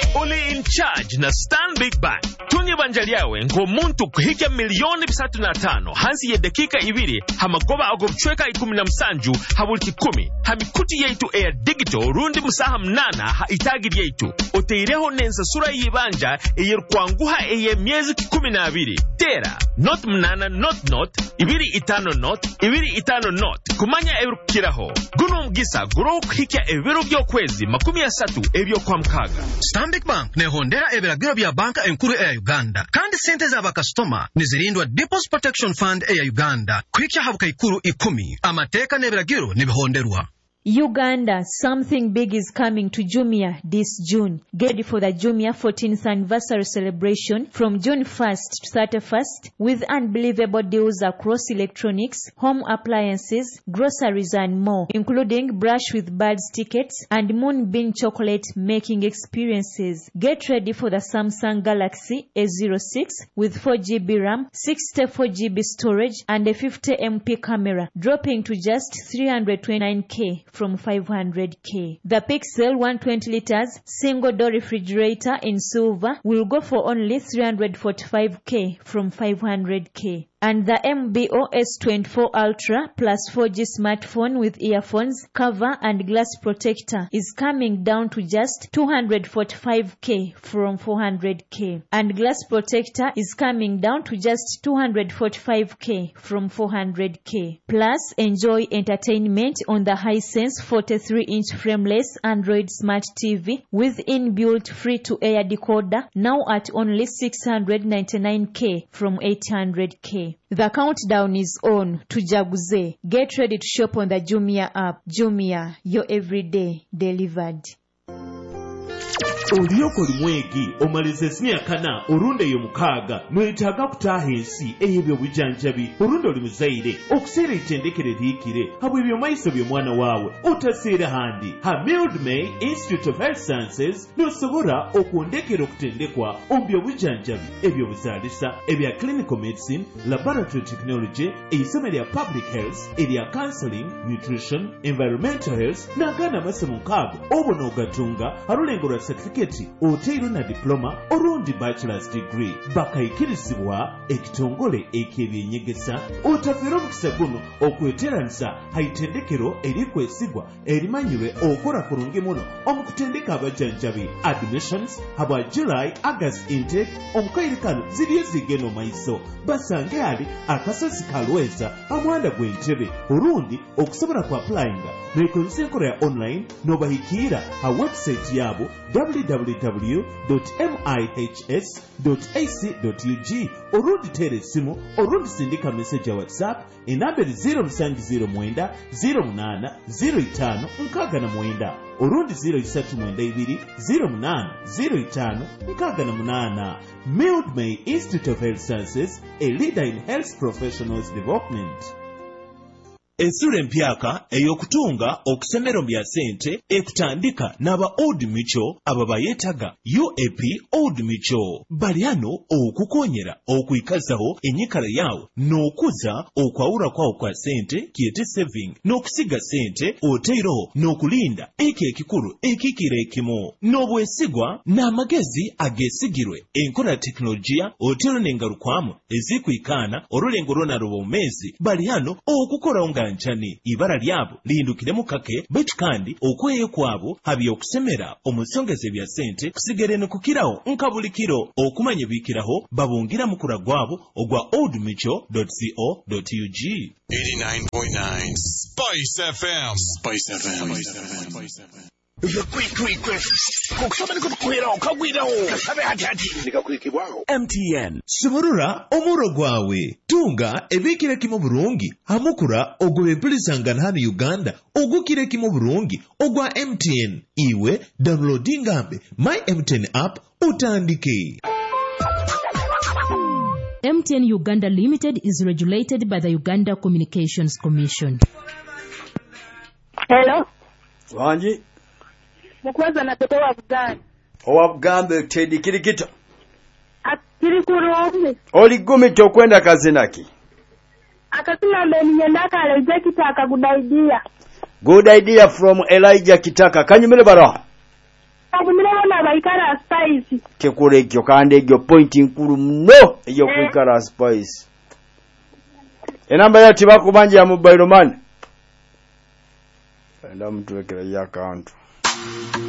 Oli in charge na Stanbic Bank. Tunye banjaliawe ngomuntu kuhika milioni 35 hansi ya dakika 2 hamagoba agobchweka 17 habulti 10 hamikuti yaitu air digital rundi musaha mnana ha itagiri yaitu oteireho nensa sura yibanja eyer kwanguha eye miezi 12 tera not mnana not ibiri itano not kumanya ebirukiraho guno mgisa guro kuhika ebiro byokwezi 13 ebyo kwa mkaga. Stanbic Bank ne hondera ebiragiro bya banka enkuru ya Uganda kandi sente z'aba customer nizirindwa Deposit Protection Fund ya Uganda kwikya habuka ikuru 10 amateka n'ebiragiro nibihonderwa. Uganda, something big is coming to Jumia this June. Get ready for the Jumia 14th anniversary celebration from June 1st to 31st with unbelievable deals across electronics, home appliances, groceries and more, including Brush with Birds tickets and Moonbeam chocolate making experiences. Get ready for the Samsung Galaxy A06 with 4GB RAM, 64GB storage and a 50MP camera, dropping to just 329k. From 500k. The Pixel 120 liters single door refrigerator in silver will go for only 345k from 500k. And the MBO S24 Ultra plus 4G smartphone with earphones, cover and glass protector is coming down to just 245k from 400k. And glass protector is coming down to just 245k from 400k. Plus, enjoy entertainment on the Hisense 43-inch frameless Android Smart TV with inbuilt free-to-air decoder now at only 699k from 800k. The countdown is on to Jaguze. Get ready to shop on the Jumia app. Jumia, your everyday delivered. Oliyoko limwegi omalize simyakana orunde yomukaga nwetaga kutaha ensi eyebyo bujanjabi orunde oli muzaire okuseera ekitendekere liikire habwe ebyo maiso by'omwana waawe otaseera handi ha Mildred May Institute of Health Sciences nosobola okwondekera okutendekwa ombyo bujanjabi ebyo buzaalisa ebya clinical medicine, laboratory technology, eisomo lya public health, erya counseling, nutrition, environmental health n'agaana amasomo nkaago obona ogatunga halulengo lwa certificate oteiro na diploma orundi bachelor's degree bakayikirizibwa ekitongole ek'ebyenyegesa otafera omukisa guno okweteranisa haitendekero erikwesigwa erimanyirwe okora kurungi muno omukutendeka abajanjabi. Admissions habwa July August intake omukairikano ziriyo zigeno maiso basange ali akasozi kalweza amwanda gw'entebe orundi okusobola ku applyinga nekozesa enkola ya online n'obahikira ha website yabo www.mihs.ac.ug orundi tere esimu orundi sindika message ya WhatsApp enamberi 0709 08 05 69 orundi 0392 08 05 68. Mildred May Institute of Health Sciences, a leader in health professionals development. Ensula empyaka ey'okutunga okusemero bya sente ekutandika n'aba Old Mutual ababa yeetaga UAP Old Mutual bali ano okukonyera okuyikazaho enyikala yawe n'okuza okwawula kwawo kwa sente kiyete saving n'okusiga sente oteiroho n'okulinda eki ekikulu ekikira ekimu n'obwesigwa n'amagezi agesigirwe enkola teknologiya oteiro n'engalukwamu ezikwikaana olulengo lwonaluba omumezi bali ano okukola nga nchani ibara lyabo lindukiremu kake betu kandi okweyo kwabo habi okusemera omusongeze bya sente kusigere nokukiraho nkabulikiro okumanya bikiraho babungira mukura gwabo ogwa oldmutual.co.ug. 89.9 Spice FM. Spice FM. MTN Sumurura omuro gwawe tunga ebikire kimo burungi hamukura ogwe mpulizangana hano Uganda ogukire kimo burungi ogwa MTN iwe downloading ambe my MTN app utandike. MTN Uganda Limited is regulated by the Uganda Communications Commission. Hello. Wanji. Mukwaza na toto wa Buganda. Owa Buganda Teddy Kirikito. Akiri kurombe. Oli gumi tokwenda kazinaki. Akasina mbeni nyendaka Elijah Kitaka good idea. Good idea from Elijah Kitaka. Kanyumile baro. Kanyumile wana waikara spice. Kekule ekyo kandi egyo point nkulu mno eyo kwikala spice. Enamba ya tibakubanja ya mobile money. Enda mtu wekera ya account.